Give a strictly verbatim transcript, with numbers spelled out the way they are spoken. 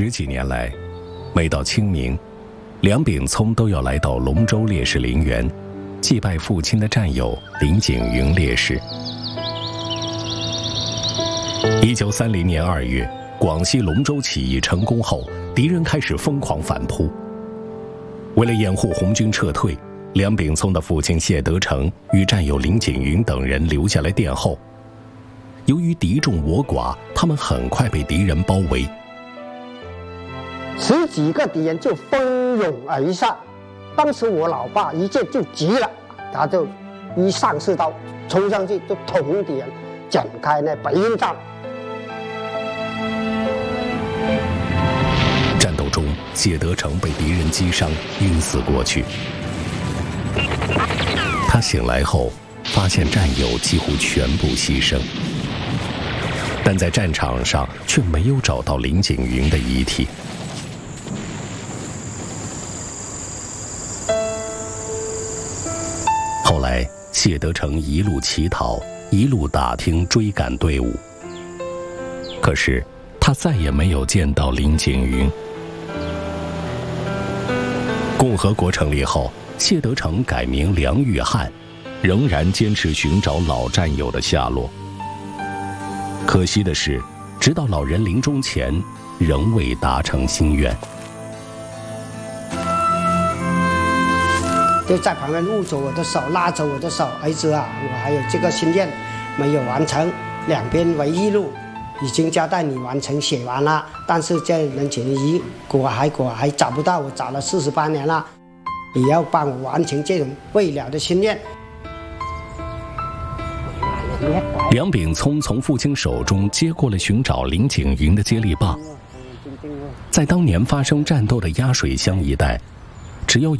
十几年来，每到清明，梁秉聪都要来到龙州烈士陵园，祭拜父亲的战友林景云烈士。一九三零年二月，广西龙州起义成功后，敌人开始疯狂反扑。为了掩护红军撤退，梁秉聪的父亲谢德成与战友林景云等人留下来殿后。由于敌众我寡，他们很快被敌人包围。 十几个敌人就蜂拥而上，当时我老爸一见就急了，他就一上刺刀冲上去就捅敌人，展开那白鹰战。 战斗中，谢德成被敌人击伤，晕死过去。他醒来后，发现战友几乎全部牺牲，但在战场上却没有找到林景云的遗体。后来，谢德成一路乞讨，一路打听追赶队伍，可是他再也没有见到林景云。共和国成立后，谢德成改名梁玉汉，仍然坚持寻找老战友的下落。可惜的是，直到老人临终前，仍未达成心愿。 就在旁边握着我的手，拉着我的手，儿子啊，我还有这个心愿没有完成，两边为一路已经交代你完成写完了，但是这人情遗我还我还找不到，我找了四十八年了，也要帮我完成这种未了的心愿。 梁秉聪从父亲手中接过了寻找林景云的接力棒。在当年发生战斗的鸭水乡一带，只要